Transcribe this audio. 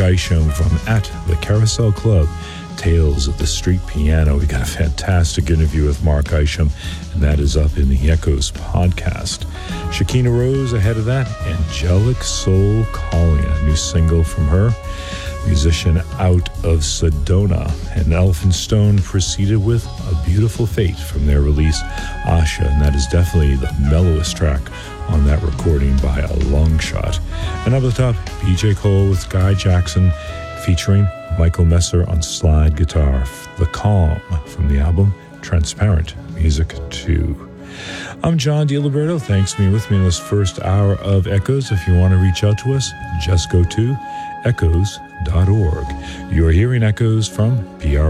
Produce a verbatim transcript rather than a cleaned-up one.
Isham from At the Carousel Club, Tales of the Street Piano. We got a fantastic interview with Mark Isham, and that is up in the Echoes podcast. Shakina Rose ahead of that, Angelic Soul Calling, a new single from her. Musician out of Sedona. And Elephant Stone proceeded with A Beautiful Fate from their release Asha, and that is definitely the mellowest track on that recording by a long shot. And up the top, B J Cole with Guy Jackson featuring Michael Messer on slide guitar, The Calm from the album Transparent Music two. I'm John DiLiberto. Thanks for being with me in this first hour of Echoes. If you want to reach out to us, just go to echoes dot org. You're hearing Echoes from P R